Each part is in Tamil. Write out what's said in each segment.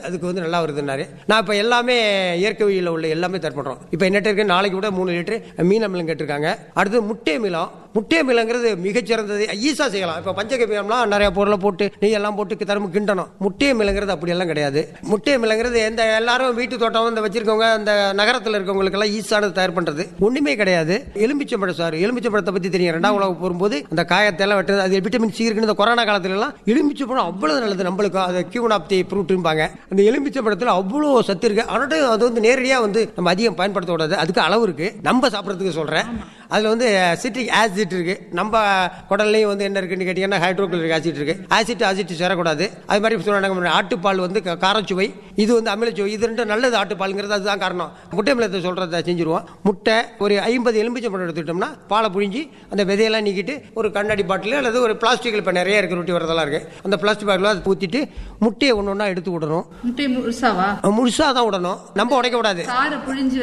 அதுக்கு வந்து நல்லா வருதுன்னாரு. நான் இப்போ எல்லாமே இயற்கை வழியில் உள்ள எல்லாமே தயார் பண்ணுறோம். இப்போ என்னட்ட இருக்கு நாளைக்கு கூட 3 லிட்டர் மீன் அமிலம் கேட்டிருக்காங்க. அடுத்து முட்டை அமிலம். முட்டை அமிலங்கிறது மிகச்சிறந்தது, ஈஸா செய்யலாம். இப்போ பஞ்சகவியம்லாம் நிறைய பொருளை போட்டு நெய் எல்லாம் போட்டு தரம்பு கிண்டணும். முட்டை அமிலங்கிறது அப்படியெல்லாம் கிடையாது. முட்டை அமிலங்கிறது எந்த எல்லாரும் வீட்டு தோட்டம் இந்த வச்சிருக்கவங்க அந்த நகரத்தில் இருக்கவங்களுக்கெல்லாம் ஈஸானது தயார் பண்ணுறது ஒன்றுமே கிடையாது. எலுமிச்சம்பழம் சாறு, எலுமிச்சம்பழத்தை பற்றி தெரியும். 2ஆம் உலகம் போகும்போது அந்த காயத்தை எல்லாம் வெட்டுறது, அது விட்டமின் சி இருக்குன்னு இந்த கொரோனா காலத்துல எல்லாம் எலுமிச்சம்பழம் அவ்வளவு நல்லது நம்மளுக்கு. அது கியூன் ஆஃப் தி ஃப்ரூட்பாங்க. அந்த எலுமிச்சம்பழத்தில் அவ்வளோ சத்து இருக்கு. ஆனால் அது வந்து நேரடியாக வந்து நம்ம அதிகம் பயன்படுத்த கூடாது. அதுக்கு அளவு இருக்கு. நம்ம சாப்பிட்றதுக்கு சொல்கிறேன். அதில் வந்து சிட்ரிக் ஆசிட் இருக்கு. நம்ம குடல்லையும் வந்து என்ன இருக்குன்னு கேட்டீங்கன்னா ஹைட்ரோக்ளோரிக் ஆசிட் இருக்கு. ஆசிட் சேரக்கூடாது. அது மாதிரி சொன்னாங்க ஆட்டுப்பால் வந்து காரச்சுவை, இது வந்து அமிலச்சுவை. இது ரெண்டும் நல்லது. ஆட்டுப்பாலுங்கிறது அதுதான் காரணம். முட்டை அமிலத்தை சொல்றதை செஞ்சிருவோம். முட்டை ஒரு 50 எலுமிச்சம்பழம் எடுத்துக்கிட்டோம்னா பாலை புழிஞ்சி அந்த விதையெல்லாம் நீக்கிட்டு ஒரு கண்ணாடி பாட்டில் அல்லது ஒரு பிளாஸ்டிக்கில் இப்போ நிறைய இருக்கு, ரொட்டி வரதெல்லாம் இருக்கு, அந்த பிளாஸ்டிக் பாட்டில் அதை ஊற்றிட்டு முட்டையை ஒன்று எடுத்து விடணும். முட்டை முழுசா தான் விடணும். நம்ம உடைக்க கூடாது. சாரை புழிஞ்சு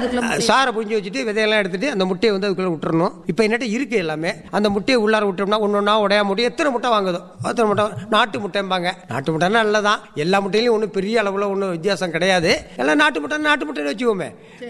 வச்சுட்டு விதையெல்லாம் எடுத்துட்டு அந்த முட்டையை வந்து அதுக்குள்ள விட்டுறணும். இப்போ என்னட்ட இருக்கு எல்லாமே. அந்த முட்டையை உள்ளார விட்டோம்னா ஒன்னொன்னா உடைய முடியும். எத்தனை முட்டை வாங்குதோ அத்தனை முட்டை. நாட்டு முட்டைம்பாங்க. நாட்டு முட்டைன்னா நல்லதான். எல்லா முட்டையிலும் ஒன்றும் பெரிய அளவில் ஒன்றும் வித்தியாசம் கிடையாது. எல்லாம் நாட்டு முட்டைன்னு வச்சுக்கோமே.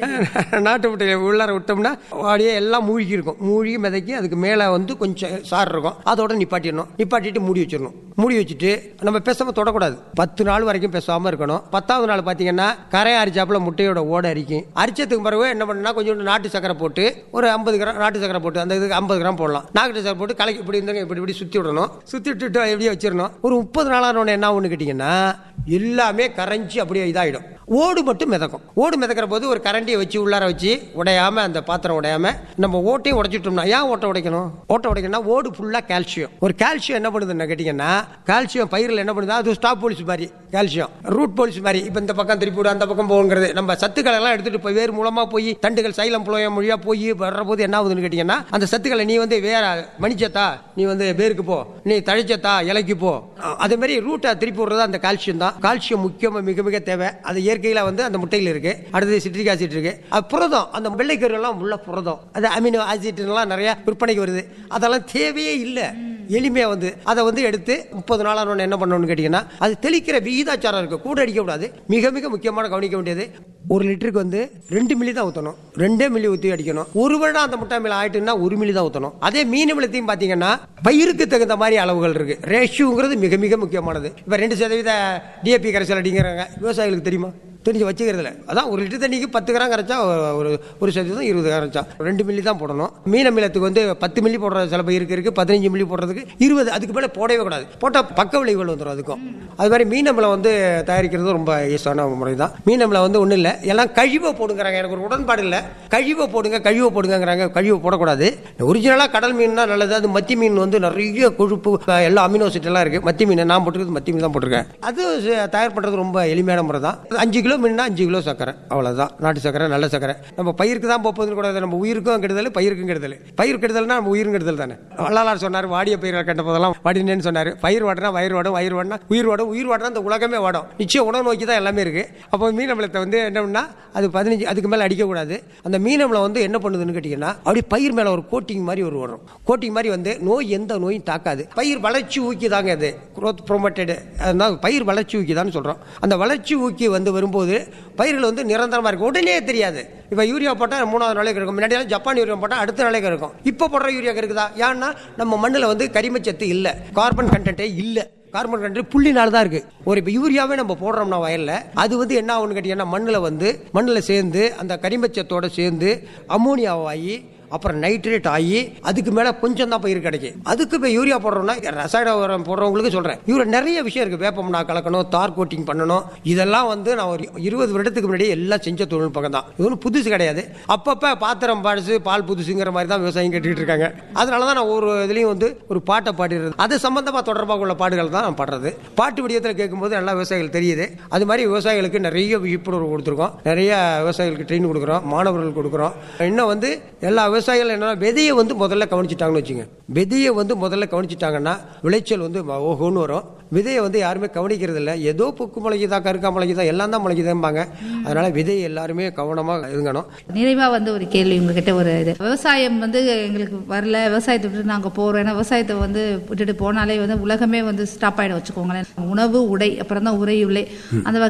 நாட்டு முட்டையை உள்ளார விட்டோம்னா அப்படியே எல்லாம் மூழ்கி இருக்கும். மூழ்கி மிதக்கி அதுக்கு மேலே வந்து கொஞ்சம் சாறு இருக்கும். அதோட நிப்பாட்டிட்டு மூடி வச்சிடணும். மூடி வச்சுட்டு நம்ம பேசாம தொடக்கூடாது. 10 நாள் வரைக்கும் பேசாம இருக்கணும். 10ஆவது நாள் பார்த்தீங்கன்னா கரையை அரிச்சாப்புல முட்டையோட ஓட அரிக்கும். அரிச்சதுக்கு பிறகு என்ன பண்ணா கொஞ்சம் நாட்டு சக்கரை போட்டு ஒரு 50 கிராம் நாட்டு சக்கரை போட்டு அந்த இதுக்கு 50 கிராம் போடலாம். நாட்டு சக்கரை போட்டு கலக்கி இப்படி சுத்தி விடணும். சுத்தி விட்டுட்டு எப்படியே வச்சிடணும். ஒரு 30 நாளான என்ன ஒண்ணு கேட்டீங்கன்னா எல்லாமே கரைஞ்சி அப்படியே இதாயிடும். ஓடு மட்டும் மிதக்கும். ஓடு மிதக்கிற போது ஒரு கரண்டியை வச்சு உள்ளார வச்சு உடையாம அந்த பாத்திரம் உடையாம நம்ம ஓட்டையும் உடைச்சிட்டோம்னா, ஏன் ஓட்டை உடைக்கணும்னா ஓடு ஃபுல்லா கால்சியம். ஒரு கால்சியம் என்ன பண்ணுதுன்னு கேட்டீங்கன்னா, கால்சியம் பயிரில் என்ன பண்ணுது, அது ஸ்டாப் போலிஸ் மாதிரி, கால்சியம் ரூட் போலிஸ் மாதிரி. இப்ப இந்த பக்கம் திருப்பி விட அந்த பக்கம் போகுங்கிறது. நம்ம சத்துக்களை எல்லாம் எடுத்துட்டு போய் வேறு மூலமா போய் தண்டுகள் சைலம் புலோயம் மொழியா போய் வர்ற போது என்ன ஆகுதுன்னு கேட்டீங்கன்னா, அந்த சத்துக்களை நீ வந்து வேற மணிச்சத்தா, நீ வந்து வேருக்கு போ, நீ தழிச்சத்தா இலைக்கு போ, அதே மாதிரி ரூட்டை திருப்பி விடுறது அந்த கால்சியம் தான். கால்சியம் முக்கியமா மிக மிக தேவை. அது இயற்கையில வந்து அந்த முட்டையில் இருக்கு. அடுத்தது சிட்ரிக் ஆசிட் இருக்கு. அது புரதம், அந்த வெள்ளைக்கரு எல்லாம் உள்ள புரதம், அது அமினோ ஆசிட் எல்லாம் நிறைய விற்பனைக்கு வருது. அதெல்லாம் தேவையே இல்லை. எளிமையா வந்து அதை வந்து எடுத்து 30 நாளான என்ன பண்ணணும்னு கேட்டீங்கன்னா, அது தெளிக்கிற விகிதாச்சாரம் இருக்கு. கூட அடிக்க கூடாது. மிக மிக முக்கியமான கவனிக்க வேண்டியது, 1 லிட்டருக்கு வந்து 2 மில்லி தான் ஊற்றணும். 2 மில்லி ஊற்றி அடிக்கணும். ஒரு வருடம் அந்த முட்டை மேல ஆயிட்டுன்னா 1 மில்லி தான் ஊற்றணும். அதே மீன் அமிலத்தையும் பார்த்தீங்கன்னா பயிருக்கு தகுந்த மாதிரி அளவுகள் இருக்கு. ரேஷியோங்கிறது மிக மிக முக்கியமானது. இப்போ 2% DAP கரைசல் அடிங்கிறாங்க. விவசாயிகளுக்கு தெரியுமா? தெரிஞ்சு வச்சுக்கிறதுல அதான் 1 லிட்டர் தண்ணிக்கு 10 கிராம் கரைச்சா ஒரு 1% 20 கிராம் கரைச்சா 2 மில்லி தான் போடணும். மீன் அமிலத்துக்கு வந்து 10 மில்லி போடுற சில பயிருக்கு இருக்கு, 15 மில்லி போடுறதுக்கு 20, அதுக்கு மேலே போடவே கூடாது. போட்டால் பக்க விளைவுகள் வந்துடும். அதுக்கும் அது மாதிரி மீன் அமிலம் வந்து தயாரிக்கிறது ரொம்ப ஈஸியான முறை தான். மீன் அமிலம் வந்து ஒன்றும் இல்லை, எல்லாம் கழிவை போடுங்கிறாங்க. எனக்கு ஒரு உடன்பாடு இல்லை. கழிவை போடுங்கிறாங்க. கழிவை போடக்கூடாது. ஒரிஜினலாக கடல் மீன் தான் நல்லது. அது மத்தி மீன் வந்து நிறைய கொழுப்பு எல்லா அமினோசிட் எல்லாம் இருக்கு. மத்தி மீன் நான் போட்டுருக்கிறது மத்தி மீன் தான் போட்டிருக்கேன். அது தயார் பண்ணுறது ரொம்ப எளிமையான முறை தான். 5 கிலோ மீன்னா 5 கிலோ சக்கரை, அவ்வளவுதான். நாட்டு சக்கரை, நல்ல சக்கரை. நம்ம பயிருக்கு தான் போகுதுன்னு கூடாது. நம்ம உயிருக்கும் கெடுதல், பயிருக்கும் கெடுதல். பயிர் கெடுதல்னா நம்ம உயிரும் கெடுதல் தானே. வள்ளலார் சொன்னார், வாடிய பயிரை கட்ட போதெல்லாம் வாடினேன்னு சொன்னார். பயிர் வாட்டினா வயிறு வாடும், வயிறு வாடினா உயிர் வாடும், உயிர் வாட்டினா அந்த உலகமே வாடும். நிச்சயம் உணவு நோக்கி தான் எல்லாமே இருக்கு. அப்போ மீன் அமிலத்தை வந்து என்னன்னா அது 15 அதுக்கு மேலே அடிக்கக்கூடாது. அந்த மீன் அமிலம் வந்து என்ன பண்ணுதுன்னு கேட்டீங்கன்னா, அப்படி பயிர் மேலே ஒரு கோட்டிங் மாதிரி வரும். கோட்டிங் மாதிரி வந்து நோய் எந்த நோயும் தாக்காது. பயிர் வளர்ச்சி ஊக்கிதாங்க. அது குரோத் ப்ரோமோட்டட், அதனால பயிர் வளர்ச்சி ஊக்கிதான்னு சொல்றோம். அந்த வளர்ச்சி ஊக்கி வந்து வரும்போது பயிர்கள் வந்து நிரந்தரமா இருக்கும். உடனே தெரியாது. இப்ப யூரியா போட்டா 3வது நாளைக்கு இருக்கும். முன்னாடி ஜப்பான் யூரியா போட்டா அடுத்த நாளைக்கு இருக்கும். இப்ப போடுற யூரியா இருக்குதா? ஏன்னா நம்ம மண்ணுல வந்து கரிமச்சத்து இல்ல, கார்பன் கண்டென்ட்டே இல்ல. கார்பன் கண்டென்ட் புள்ளினால தான் இருக்கு. ஒரு இப்ப யூரியாவே நம்ம போடுறோம்னா வயல்ல, அது வந்து என்ன ஆகும்னு கேட்டீங்கன்னா, மண்ணுல சேர்ந்து அந்த கரிமச்சத்தோட சேர்ந்து அமோனியாவாகி அப்புறம் நைட்ரேட் ஆகி அதுக்கு மேல கொஞ்சம் தான் பயிர் கிடைக்கும். அதுக்கு இப்போ யூரியா போடுறோம்னா, ரசாயன உரம் போடுறவங்களுக்கு சொல்றேன், யூரியா நிறைய விஷயம் இருக்கு. வேப்பம்னா கலக்கணும், தார் கோட்டிங் பண்ணணும். இதெல்லாம் வந்து நான் ஒரு 20 வருடத்துக்கு முன்னாடி எல்லாம் செஞ்ச தொழில்நுட்பம் தான். இது ஒன்றும் புதுசு கிடையாது. அப்பப்ப பாத்திரம் பாடுச்சு பால் புதுசுங்கிற மாதிரி தான் விவசாயம் கேட்டுக்கிட்டு இருக்காங்க. அதனாலதான் நான் ஒரு இதுலயும் வந்து ஒரு பாட்டை பாடிடுறது. அது சம்பந்தமா தொடர்பாக உள்ள பாடுகள் தான் நான் பாடுறது. பாட்டு வடிவத்தில் கேட்கும்போது நல்லா விவசாயிகள் தெரியுது. அது மாதிரி விவசாயிகளுக்கு நிறைய விழிப்புணர்வு கொடுத்துருக்கோம். நிறைய விவசாயிகளுக்கு ட்ரெயின் கொடுக்குறோம், மாணவர்கள் கொடுக்குறோம். இன்னும் வந்து எல்லா விவசாயிகள் என்ன விதையை வந்து முதல்ல கவனிச்சுட்டாங்கன்னு வச்சுங்க. விதையை வந்து முதல்ல கவனிச்சுட்டாங்கன்னா விளைச்சல் வந்து ஓஹோன்னு வரும். விதையை வந்து யாருமே கவனிக்கிறது இல்லை. ஏதோ புக்கு முளைக்குதா, கருக்கா முளைக்குதா, எல்லாம் தான் முளைக்குதாம்பாங்க. அதனால விதையை எல்லாருமே கவனமா இருங்கணும். நிறைவா வந்து ஒரு கேள்வி உங்ககிட்ட. ஒரு இது, விவசாயம் வந்து எங்களுக்கு வரல, விவசாயத்தை விட்டு நாங்க போறோம். ஏன்னா விவசாயத்தை வந்து விட்டுட்டு போனாலே வந்து உலகமே வந்து ஸ்டாப் ஆயிடும் வச்சுக்கோங்களேன். உணவு, உடை, அப்புறம் தான் உரை, உள்ளே. அந்த